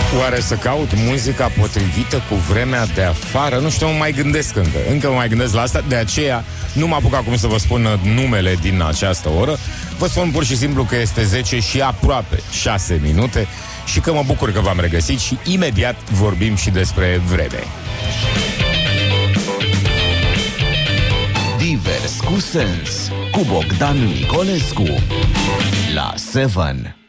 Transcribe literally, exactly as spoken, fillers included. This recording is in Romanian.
Oare să caut muzica potrivită cu vremea de afară? Nu știu, mă mai gândesc încă. Încă mă mai gândesc la asta. De aceea nu mă apuc acum să vă spun numele din această oră. Vă spun pur și simplu că este zece și aproape șase minute și că mă bucur că v-am regăsit și imediat vorbim și despre vreme. Divers cu sens cu Bogdan Nicolescu la Seven.